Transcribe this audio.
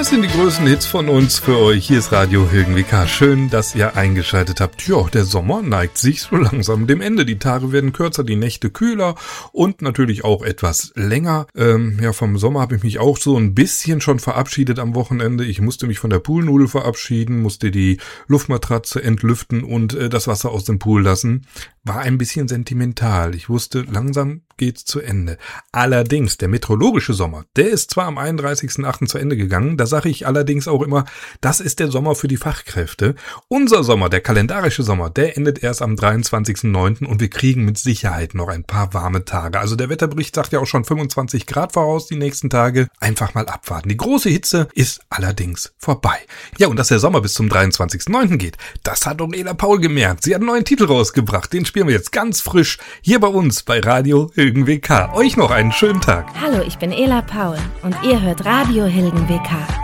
Das sind die größten Hits von uns für euch. Hier ist Radio Hilgen WK. Schön, dass ihr eingeschaltet habt. Ja, der Sommer neigt sich so langsam dem Ende. Die Tage werden kürzer, die Nächte kühler und natürlich auch etwas länger. Vom Sommer habe ich mich auch so ein bisschen schon verabschiedet am Wochenende. Ich musste mich von der Poolnudel verabschieden, musste die Luftmatratze entlüften und das Wasser aus dem Pool lassen. War ein bisschen sentimental. Ich wusste, langsam geht's zu Ende. Allerdings, der meteorologische Sommer, der ist zwar am 31.08. zu Ende gegangen, da sage ich allerdings auch immer, das ist der Sommer für die Fachkräfte. Unser Sommer, der kalendarische Sommer, der endet erst am 23.09. und wir kriegen mit Sicherheit noch ein paar warme Tage. Also der Wetterbericht sagt ja auch schon 25 Grad voraus die nächsten Tage. Einfach mal abwarten. Die große Hitze ist allerdings vorbei. Ja, und dass der Sommer bis zum 23.09. geht, das hat auch Ela Paul gemerkt. Sie hat einen neuen Titel rausgebracht, den spielen wir jetzt ganz frisch hier bei uns bei Radio Hilgen WK. Euch noch einen schönen Tag. Hallo, ich bin Ela Paul und ihr hört Radio Hilgen WK.